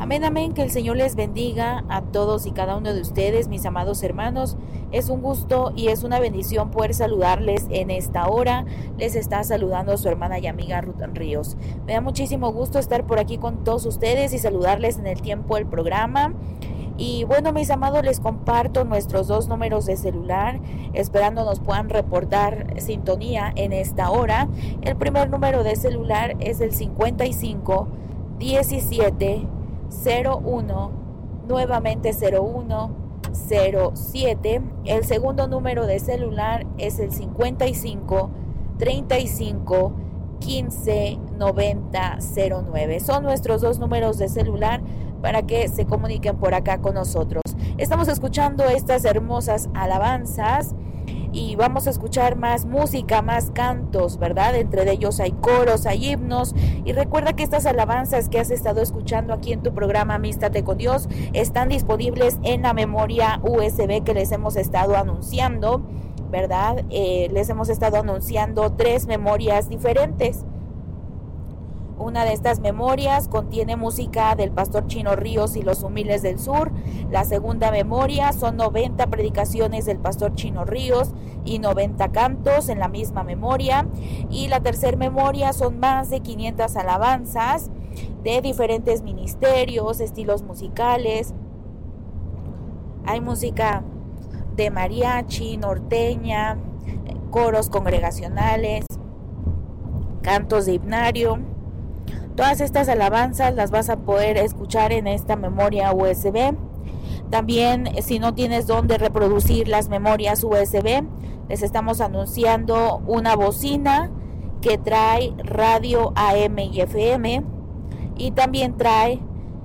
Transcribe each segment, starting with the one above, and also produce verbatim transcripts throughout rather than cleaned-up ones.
Amén, amén, que el Señor les bendiga a todos y cada uno de ustedes, mis amados hermanos. Es un gusto y es una bendición poder saludarles en esta hora. Les está saludando su hermana y amiga Ruth Ríos. Me da muchísimo gusto estar por aquí con todos ustedes y saludarles en el tiempo del programa. Y bueno, mis amados, les comparto nuestros dos números de celular, esperando nos puedan reportar sintonía en esta hora. El primer número de celular es el cincuenta y cinco, diecisiete, cero uno, nuevamente cero uno, cero siete. El segundo número de celular es el cincuenta y cinco, treinta y cinco, quince, noventa, cero nueve. Son nuestros dos números de celular para que se comuniquen por acá con nosotros. Estamos escuchando estas hermosas alabanzas y vamos a escuchar más música, más cantos, ¿verdad? Entre ellos hay coros, hay himnos. Y recuerda que estas alabanzas que has estado escuchando aquí en tu programa Amístate con Dios están disponibles en la memoria U S B que les hemos estado anunciando, ¿verdad? Eh, les hemos estado anunciando tres memorias diferentes. Una de estas memorias contiene música del pastor Chino Ríos y los Humildes del Sur. La segunda memoria son noventa predicaciones del pastor Chino Ríos y noventa cantos en la misma memoria. Y la tercera memoria son más de quinientas alabanzas de diferentes ministerios, estilos musicales. Hay música de mariachi, norteña, coros congregacionales, cantos de himnario. Todas estas alabanzas las vas a poder escuchar en esta memoria U S B. También, si no tienes dónde reproducir las memorias U S B, les estamos anunciando una bocina que trae radio A M y F M y también trae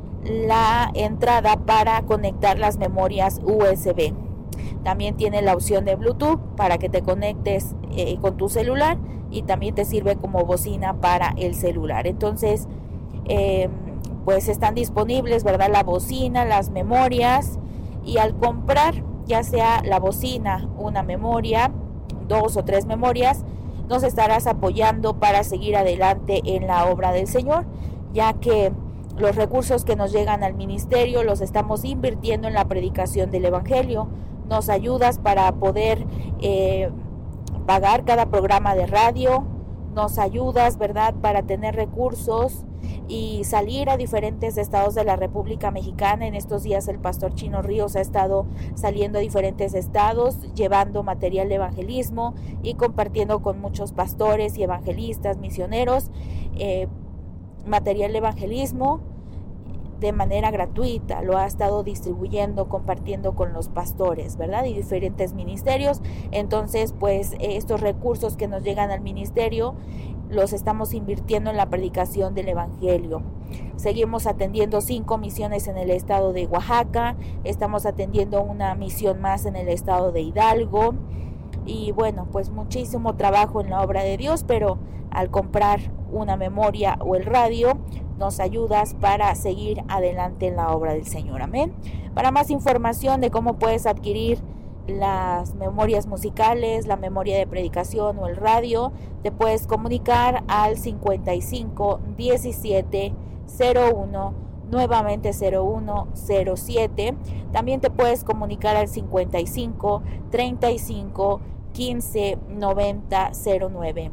la entrada para conectar las memorias U S B. También tiene la opción de Bluetooth para que te conectes eh, con tu celular y también te sirve como bocina para el celular. Entonces, eh, pues están disponibles, ¿verdad? La bocina, las memorias, y al comprar ya sea la bocina, una memoria, dos o tres memorias, nos estarás apoyando para seguir adelante en la obra del Señor, ya que los recursos que nos llegan al ministerio los estamos invirtiendo en la predicación del Evangelio. Nos ayudas para poder eh, pagar cada programa de radio, nos ayudas, ¿verdad?, para tener recursos y salir a diferentes estados de la República Mexicana. En estos días el pastor Chino Ríos ha estado saliendo a diferentes estados, llevando material de evangelismo y compartiendo con muchos pastores y evangelistas, misioneros, eh, material de evangelismo de manera gratuita. Lo ha estado distribuyendo, compartiendo con los pastores, ¿verdad? Y diferentes ministerios. Entonces, pues estos recursos que nos llegan al ministerio los estamos invirtiendo en la predicación del Evangelio. Seguimos atendiendo cinco misiones en el estado de Oaxaca, estamos atendiendo una misión más en el estado de Hidalgo. Y bueno, pues muchísimo trabajo en la obra de Dios, pero al comprar una memoria o el radio, nos ayudas para seguir adelante en la obra del Señor. Amén. Para más información de cómo puedes adquirir las memorias musicales, la memoria de predicación o el radio, te puedes comunicar al cincuenta y cinco, diecisiete, cero uno, nuevamente cero uno, cero siete. También te puedes comunicar al cincuenta y cinco, treinta y cinco, quince, noventa, cero nueve.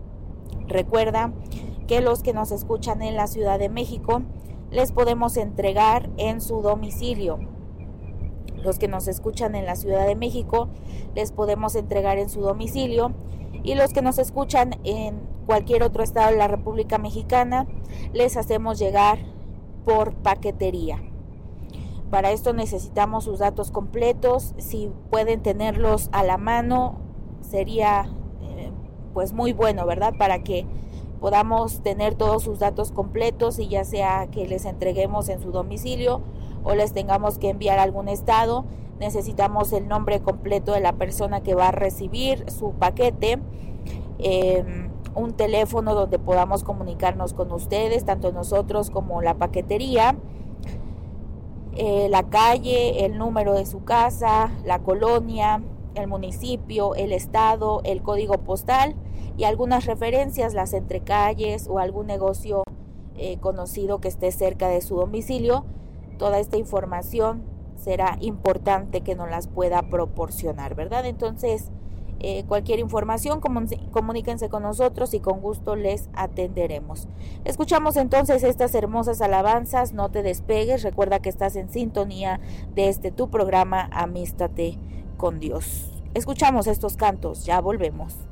Recuerda que los que nos escuchan en la Ciudad de México les podemos entregar en su domicilio. Los que nos escuchan en la Ciudad de México les podemos entregar en su domicilio, y los que nos escuchan en cualquier otro estado de la República Mexicana les hacemos llegar por paquetería. Para esto necesitamos sus datos completos. Si pueden tenerlos a la mano sería eh, pues muy bueno, ¿verdad? Para que podamos tener todos sus datos completos, y ya sea que les entreguemos en su domicilio o les tengamos que enviar a algún estado, necesitamos el nombre completo de la persona que va a recibir su paquete, eh, un teléfono donde podamos comunicarnos con ustedes, tanto nosotros como la paquetería, eh, la calle, el número de su casa, la colonia, el municipio, el estado, el código postal y algunas referencias, las entrecalles o algún negocio eh, conocido que esté cerca de su domicilio. Toda esta información será importante que nos las pueda proporcionar, ¿verdad? Entonces, eh, cualquier información, comuníquense con nosotros y con gusto les atenderemos. Escuchamos entonces estas hermosas alabanzas. No te despegues, recuerda que estás en sintonía de este tu programa Amístate con Dios. Escuchamos estos cantos, ya volvemos.